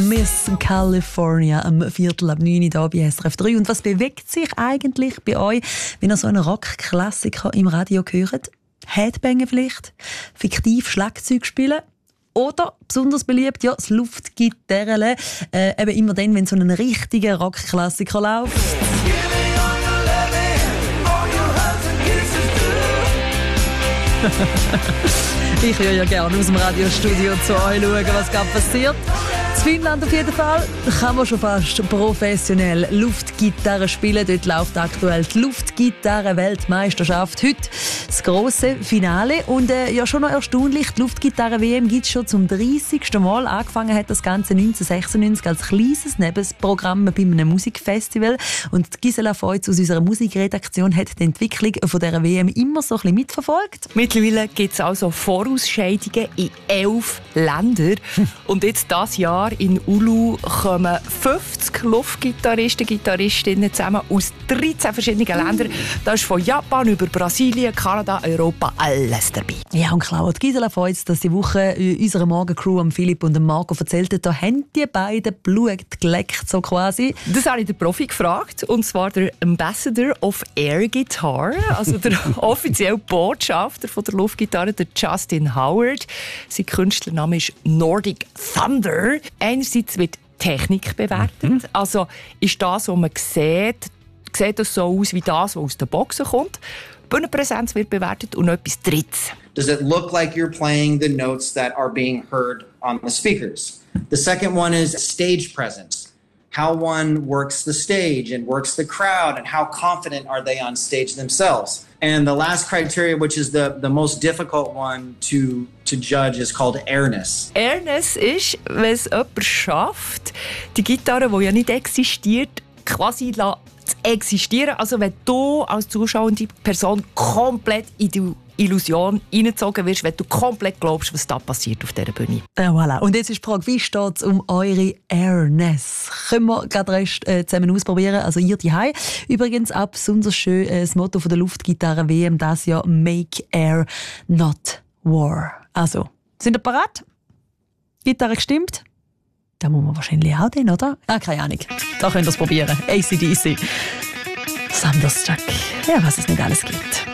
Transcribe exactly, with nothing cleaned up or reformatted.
Miss California am Viertel ab neun hier bei S R F drei. Und was bewegt sich eigentlich bei euch, wenn ihr so einen Rock-Klassiker im Radio hört? Headbangen vielleicht? Fiktiv Schlagzeug spielen? Oder, besonders beliebt, ja, das Luftgitarre. Äh, eben immer dann, wenn so ein richtiger Rock-Klassiker läuft. Ich höre ja gerne aus dem Radiostudio zu euch schauen, was gerade passiert. In Finnland auf jeden Fall kann man schon fast professionell Luftgitarre spielen. Dort läuft aktuell die Luftgitarre-Weltmeisterschaft. Heute das grosse Finale. Und äh, ja, schon noch erstaunlich, die Luftgitarre-W M gibt es schon zum dreißigsten Mal. Angefangen hat das Ganze neunzehnhundertsechsundneunzig als kleines Nebenprogramm bei einem Musikfestival. Und Gisela Feutz aus unserer Musikredaktion hat die Entwicklung von dieser W M immer so ein bisschen mitverfolgt. Mittlerweile gibt es also Vorausscheidungen in elf Ländern. Und jetzt dieses Jahr in Oulu kommen fünfzig Luftgitarristen, Gitarristinnen zusammen aus dreizehn verschiedenen Ländern. Da ist von Japan über Brasilien, Kanada, Europa alles dabei. Ja, und klar, Gisela Feutz, dass die Woche unserer Morgencrew am Philipp und dem Marco erzählt hat, da haben die beiden Blut geleckt, so quasi. Das habe ich den Profi gefragt, und zwar der Ambassador of Air Guitar, also der offizielle Botschafter von der Luftgitarre, der Justin Howard. Sein Künstlername ist Nordic Thunder. Einerseits wird Technik bewertet. Mhm. Also ist das, was man sieht, sieht das so aus wie das, was aus den Boxen kommt. Bühnenpräsenz wird bewertet und noch etwas Drittes. Does it look like you're playing the notes that are being heard on the speakers? The second one is stage presence. How one works the stage and works the crowd, and how confident are they on stage themselves? And the last criteria, which is the, the most difficult one to, to judge, is called airness. Airness ist, wenn es jemand schafft, die Gitarre, die ja nicht existiert, quasi zu existieren. Also wenn du als zuschauende Person komplett in die Illusion hineingezogen wirst, wenn du komplett glaubst, was da passiert auf dieser Bühne. Äh, voilà. Und jetzt ist die Frage, wie steht es um eure Airness? Können wir gerade Rest äh, zusammen ausprobieren? Also ihr daheim. Übrigens auch besonders schön äh, das Motto von der Luftgitarre-W M das Jahr: Make Air, not War. Also, sind ihr bereit? Gitarre gestimmt? Da muss man wahrscheinlich auch den, oder? Ah, keine Ahnung. Da könnt ihr es probieren. A C D C. Thunderstruck. Ja, was es nicht alles gibt.